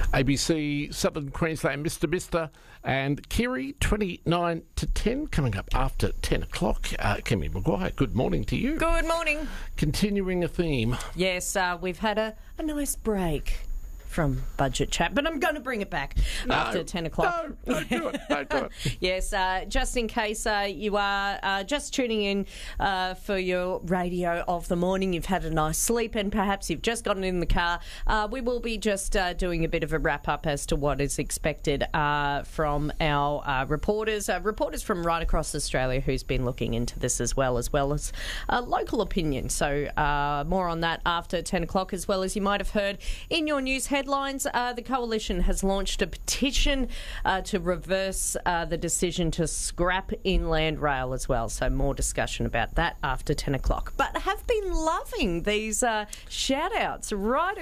ABC Southern Queensland, Mr. and Kiri, 29 to 10, coming up after 10 o'clock. Kimmy Maguire, good morning to you. Good morning. Continuing a theme. Yes, we've had a nice break from budget chat, but I'm going to bring it back after 10 o'clock. No, don't do it. Don't do it. Yes, just in case you are just tuning in for your radio of the morning, you've had a nice sleep and perhaps you've just gotten in the car, we will be just doing a bit of a wrap-up as to what is expected from our reporters from right across Australia who's been looking into this as well as local opinion. So more on that after 10 o'clock, as well as you might have heard in your news headlines, the Coalition has launched a petition to reverse the decision to scrap Inland Rail as well. So more discussion about that after 10 o'clock. But have been loving these shout-outs right